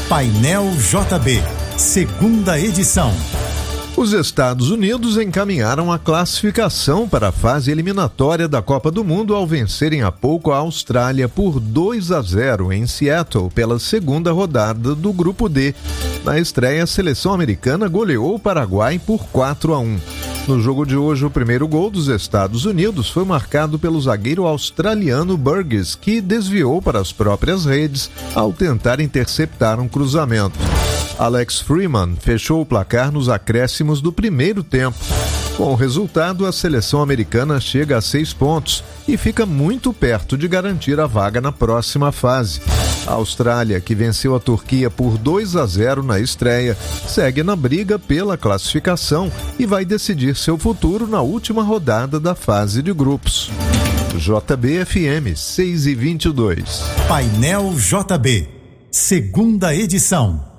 Painel JB, segunda edição. Os Estados Unidos encaminharam a classificação para a fase eliminatória da Copa do Mundo ao vencerem há pouco a Austrália por 2-0 em Seattle pela segunda rodada do Grupo D. Na estreia, a seleção americana goleou o Paraguai por 4-1. No jogo de hoje, o primeiro gol dos Estados Unidos foi marcado pelo zagueiro australiano Burgess, que desviou para as próprias redes ao tentar interceptar um cruzamento. Alex Freeman fechou o placar nos acréscimos do primeiro tempo. Com o resultado, a seleção americana chega a 6 pontos e fica muito perto de garantir a vaga na próxima fase. A Austrália, que venceu a Turquia por 2-0 na estreia, segue na briga pela classificação e vai decidir seu futuro na última rodada da fase de grupos. JB-FM 6:22. Painel JB, segunda edição.